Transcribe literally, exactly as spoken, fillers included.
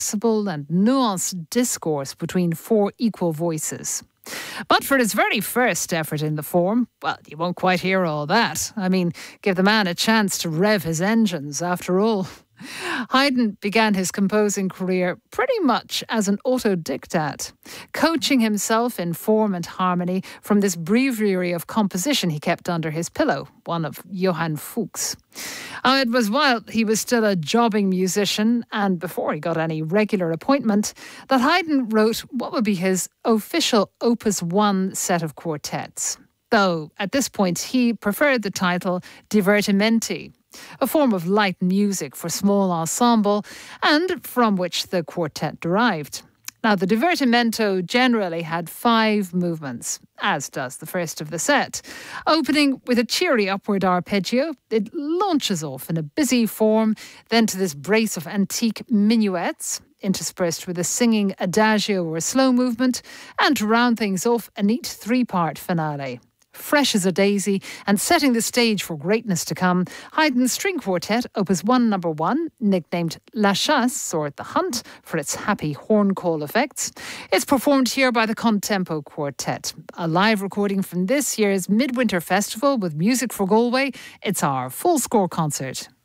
flexible and nuanced discourse between four equal voices. But for his very first effort in the form, well, you won't quite hear all that. I mean, give the man a chance to rev his engines, after all. Haydn began his composing career pretty much as an autodidact, coaching himself in form and harmony from this breviary of composition he kept under his pillow, one of Johann Fuchs. Uh, it was while he was still a jobbing musician and before he got any regular appointment that Haydn wrote what would be his official Opus one set of quartets. Though at this point he preferred the title Divertimenti, a form of light music for small ensemble and from which the quartet derived. Now, the Divertimento generally had five movements, as does the first of the set. Opening with a cheery upward arpeggio, it launches off in a busy form, then to this brace of antique minuets, interspersed with a singing adagio or a slow movement, and to round things off, a neat three-part finale. Fresh as a daisy and setting the stage for greatness to come, Haydn's String Quartet, Opus one number one, nicknamed La Chasse, or The Hunt, for its happy horn call effects. It's performed here by the Contempo Quartet, a live recording from this year's Midwinter Festival with Music for Galway. It's our full score concert.